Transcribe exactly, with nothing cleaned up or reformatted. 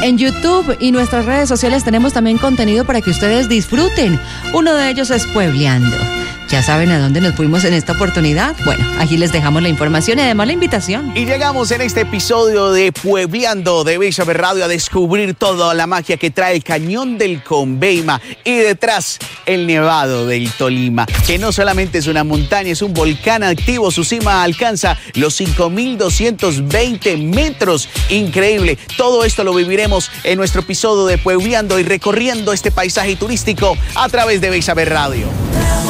En YouTube y nuestras redes sociales tenemos también contenido para que ustedes disfruten. Uno de ellos es Puebleando. ¿Ya saben a dónde nos fuimos en esta oportunidad? Bueno, aquí les dejamos la información y además la invitación. Y llegamos en este episodio de Puebleando de Bella Radio a descubrir toda la magia que trae el Cañón del Conveima y detrás el Nevado del Tolima, que no solamente es una montaña, es un volcán activo. Su cima alcanza los cinco mil doscientos veinte metros. Increíble. Todo esto lo viviremos en nuestro episodio de Puebleando y recorriendo este paisaje turístico a través de Bella Radio.